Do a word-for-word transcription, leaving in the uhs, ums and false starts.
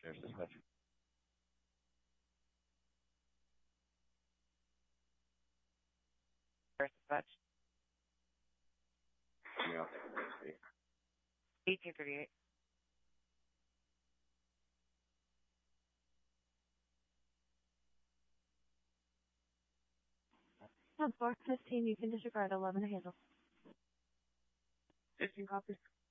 Sheriff's Dispatch. Sheriff's Dispatch. Yeah. eighteen thirty-eight. On four fifteen, you can disregard eleven to handle. fifteen copies.